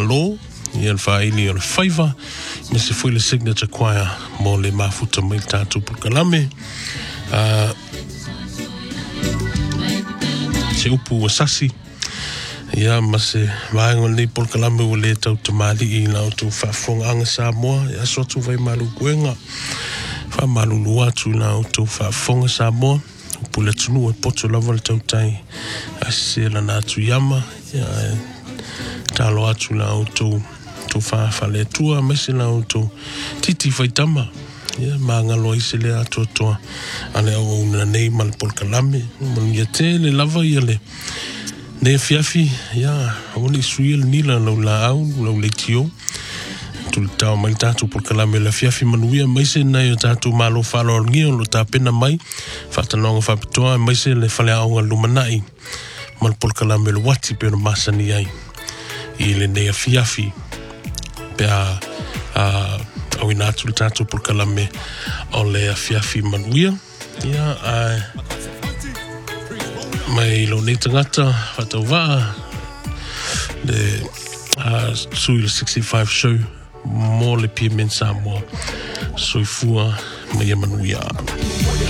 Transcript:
alo ia le faili o le faiva me se foi le signature choir mo le mafuta mai tatu pukalame se upu wasasi ia ma se vaengo nei pukalame o le tau tamali i lau tu whaafonga anga Samoa ia so tu vai malu kuenga fa malulu atu lau tu whaafonga Samoa upu le tunu e poto lava le tau tai se la natu yama ia talo atu lau tu whaafale tua mese lau tu titi whaitama ia mangalo i se le atu atua ane au una nei mal pukalame ia te le lava ia le ne fiafi ia oni suil nila lau la au lau le tio tu tau mai tatu pukalame la fiafi manuia mai se nei o tatu malo falo ngio lo tapena mai fatanonga fapitoa mai se le fale au lumanai mal pukalame lo wati pero masani ai i le ne fiafi pe au inatu le tatu pukalame o le fiafi manuia ia mai lo nei tangata whatauwaa le sui le 65 show mo le pia men Samoa soifua mai manuia